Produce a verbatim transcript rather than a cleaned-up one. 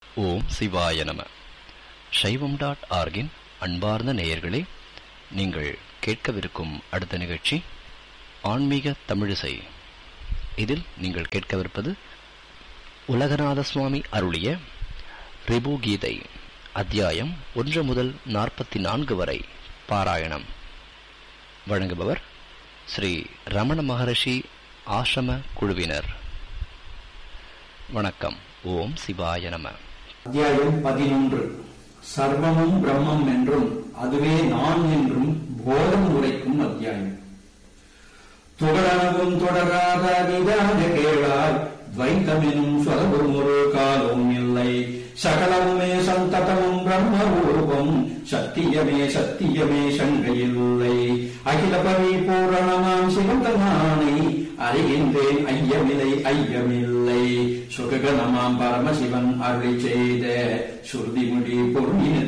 ஓம் சிவாய நம. சைவம் டாட் ஆர்கின் அன்பார்ந்த நேயர்களே, நீங்கள் கேட்கவிருக்கும் அடுத்த நிகழ்ச்சி ஆன்மீக தமிழிசை. இதில் நீங்கள் கேட்கவிருப்பது உலகநாத சுவாமி அருளிய ரிபு கீதை அத்தியாயம் ஒன்று முதல் நாற்பத்தி நான்கு வரை பாராயணம். வழங்குபவர் ஸ்ரீ ரமண மகரிஷி ஆசிரம குழுவினர். வணக்கம். ஓம் சிவாய நம. அத்தியாயம் பதினொன்று. சர்வமும் பிரம்மம் என்றும் அதுவே நான் என்றும் போதம் உரைக்கும் அத்தியாயம். தொடரவும் தொடராத நிதான கேளாய் துவைத்தமெனும் சொலவும் ஒரு காலம் இல்லை. சகலமுமே சந்ததமும் பிரம்ம ரூபம், சத்தியமே சத்தியமே சங்கையில்லை. அகில பரிபூரணமாம் சிவந்தனானை அறிகின்றேன் ஐயமில்லை ஐயமில்லை. சுககணமாம் பரமசிவன் அருளி செய்த சுருதிமுடி பொருளின